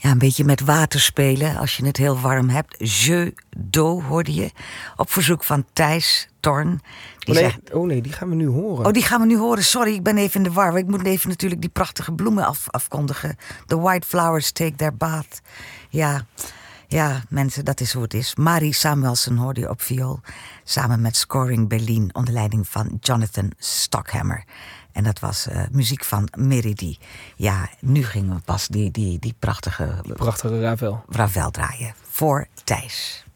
Ja, een beetje met water spelen als je het heel warm hebt. Jeu d'eau hoorde je. Op verzoek van Thijs Torn. Die gaan we nu horen. Oh, die gaan we nu horen. Sorry, ik ben even in de war. Ik moet even natuurlijk die prachtige bloemen afkondigen. The white flowers take their bath. Ja, mensen, dat is hoe het is. Mari Samuelson hoorde je op viool. Samen met Scoring Berlin onder leiding van Jonathan Stockhammer. En dat was muziek van Meridi. Ja, nu gingen we pas die prachtige Ravel draaien. Voor Thijs.